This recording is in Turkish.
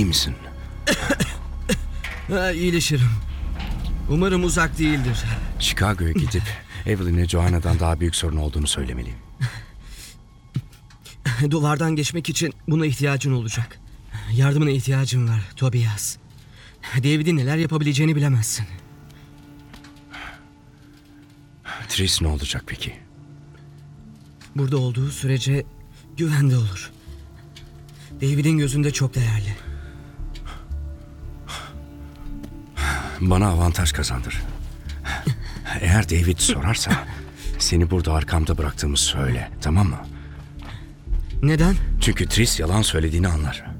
misin? İyileşirim. Umarım uzak değildir. Chicago'ya gidip Evelyn'e Johanna'dan daha büyük sorun olduğunu söylemeliyim. Duvardan geçmek için buna ihtiyacın olacak. Yardımına ihtiyacım var Tobias. David'in neler yapabileceğini bilemezsin. Tris ne olacak peki? Burada olduğu sürece güvende olur. David'in gözünde çok değerli. Bana avantaj kazandır. Eğer David sorarsa seni burada arkamda bıraktığımı söyle, tamam mı? Neden? Çünkü Tris yalan söylediğini anlar.